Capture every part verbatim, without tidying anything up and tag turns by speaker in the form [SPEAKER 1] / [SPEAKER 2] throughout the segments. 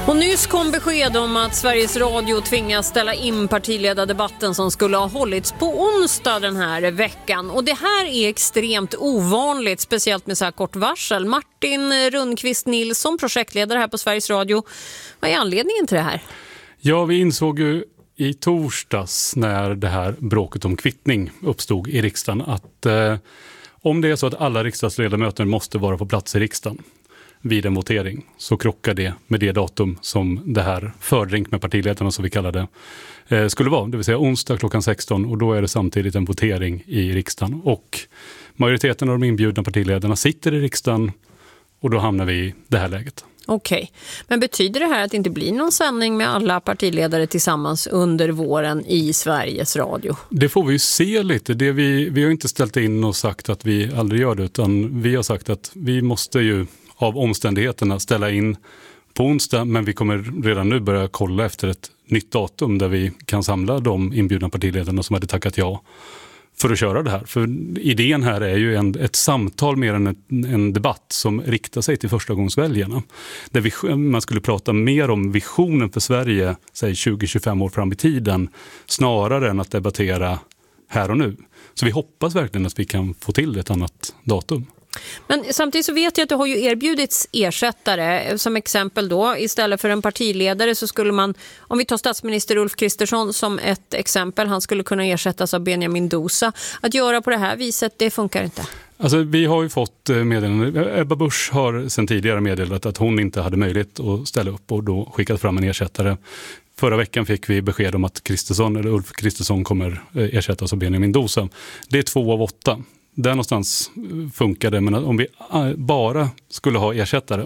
[SPEAKER 1] Och nyss kom besked om att Sveriges Radio tvingas ställa in partiledardebatten som skulle ha hållits på onsdag den här veckan. Och det här är extremt ovanligt, speciellt med så här kort varsel. Martin Rundqvist Nilsson, projektledare här på Sveriges Radio. Vad är anledningen till det här?
[SPEAKER 2] Ja, vi insåg ju i torsdags när det här bråket om kvittning uppstod i riksdagen att eh, om det är så att alla riksdagsledamöter måste vara på plats i riksdagen vid en votering så krockar det med det datum som det här fördrink med partiledarna som vi kallar det eh, skulle vara. Det vill säga onsdag klockan sexton och då är det samtidigt en votering i riksdagen. Och majoriteten av de inbjudna partiledarna sitter i riksdagen och då hamnar vi i det här läget.
[SPEAKER 1] Okej, okay. Men betyder det här att det inte blir någon sändning med alla partiledare tillsammans under våren i Sveriges Radio?
[SPEAKER 2] Det får vi ju se lite. Det vi, vi har inte ställt in och sagt att vi aldrig gör det utan vi har sagt att vi måste ju av omständigheterna ställa in på onsdag, men vi kommer redan nu börja kolla efter ett nytt datum där vi kan samla de inbjudna partiledarna som hade tackat ja för att köra det här. För idén här är ju en, ett samtal mer än en, en debatt som riktar sig till förstagångsväljarna. Där vi, man skulle prata mer om visionen för Sverige, säg tjugo till tjugofem år fram i tiden, snarare än att debattera här och nu. Så vi hoppas verkligen att vi kan få till ett annat datum.
[SPEAKER 1] Men samtidigt så vet jag att det har ju erbjudits ersättare. Som exempel då, istället för en partiledare så skulle man, om vi tar statsminister Ulf Kristersson som ett exempel, han skulle kunna ersättas av Benjamin Dosa. Att göra på det här viset, det funkar inte.
[SPEAKER 2] Alltså vi har ju fått meddelande, Ebba Busch har sedan tidigare meddelat att hon inte hade möjlighet att ställa upp och då skickat fram en ersättare. Förra veckan fick vi besked om att Kristersson, eller Ulf Kristersson kommer ersättas av Benjamin Dosa. Det är två av åtta. Där någonstans funkar det, men om vi bara skulle ha ersättare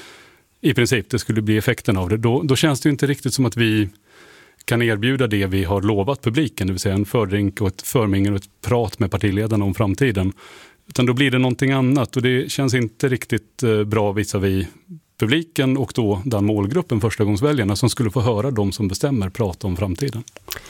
[SPEAKER 2] i princip, det skulle bli effekten av det, då, då känns det ju inte riktigt som att vi kan erbjuda det vi har lovat publiken, det vill säga en fördrink och ett förmingel och ett prat med partiledarna om framtiden. Utan då blir det någonting annat och det känns inte riktigt bra visavi publiken och då den målgruppen förstagångsväljarna som skulle få höra de som bestämmer prata om framtiden.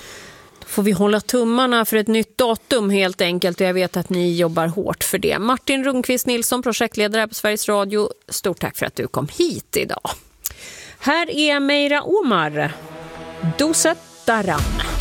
[SPEAKER 1] Får vi hålla tummarna för ett nytt datum helt enkelt och jag vet att ni jobbar hårt för det. Martin Rundqvist Nilsson, projektledare på Sveriges Radio, stort tack för att du kom hit idag. Här är Meira Omar, Dosa Daram.